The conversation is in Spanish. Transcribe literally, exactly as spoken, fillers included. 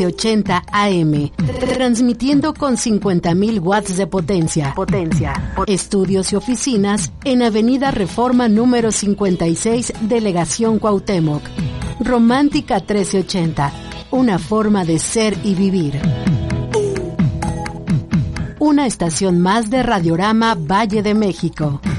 ochenta A M, transmitiendo con cincuenta mil watts de potencia. Potencia. Estudios y oficinas en Avenida Reforma número cincuenta y seis, Delegación Cuauhtémoc. Romántica trece ochenta, una forma de ser y vivir. Una estación más de Radiorama Valle de México.